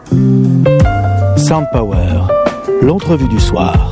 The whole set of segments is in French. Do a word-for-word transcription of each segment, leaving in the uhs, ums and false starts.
Sound Power, l'entrevue du soir.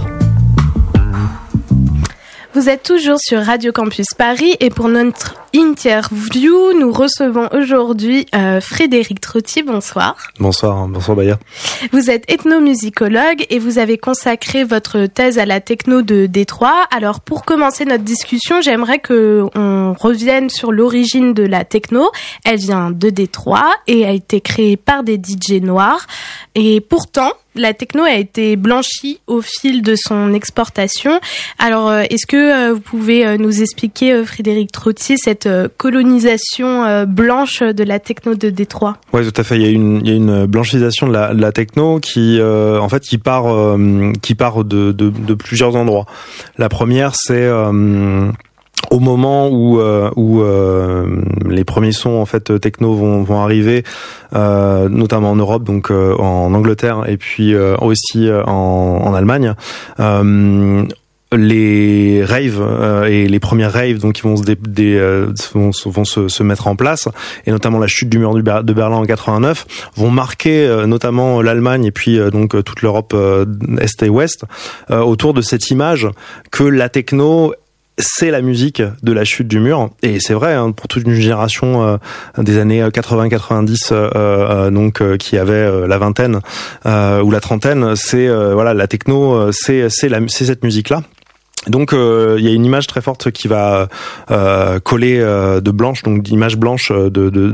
Vous êtes toujours sur Radio Campus Paris et pour notre interview, nous recevons aujourd'hui euh, Frédéric Trotti. Bonsoir. Bonsoir, bonsoir Baya. Vous êtes ethnomusicologue et vous avez consacré votre thèse à la techno de Détroit. Alors pour commencer notre discussion, j'aimerais qu'on revienne sur l'origine de la techno. Elle vient de Détroit et a été créée par des D J noirs. Et pourtant, la techno a été blanchie au fil de son exportation. Alors, est-ce que vous pouvez nous expliquer, Frédéric Trotti, cette colonisation blanche de la techno de Détroit ? Oui, tout à fait. Il y a une, il y a une blanchisation de la, de la techno qui, euh, en fait, qui part, euh, qui part de, de, de plusieurs endroits. La première, c'est euh, au moment où euh, où euh, les premiers sons en fait techno vont vont arriver, euh, notamment en Europe, donc euh, en Angleterre et puis euh, aussi euh, en, en Allemagne. Euh, les raves euh, et les premières raves donc qui vont se dé, dé, euh, vont, vont se, se mettre en place, et notamment la chute du mur du Ber- de Berlin en quatre-vingt-neuf vont marquer euh, notamment l'Allemagne et puis euh, donc toute l'Europe euh, est et ouest euh, autour de cette image que la techno c'est la musique de la chute du mur. Et c'est vrai, hein, pour toute une génération euh, des années quatre-vingts quatre-vingt-dix euh, euh, donc euh, qui avait euh, la vingtaine euh, ou la trentaine, c'est euh, voilà, la techno, euh, c'est c'est la c'est cette musique là. Donc il euh, y a une image très forte qui va euh, coller euh, de blanche, donc d'image blanche de, de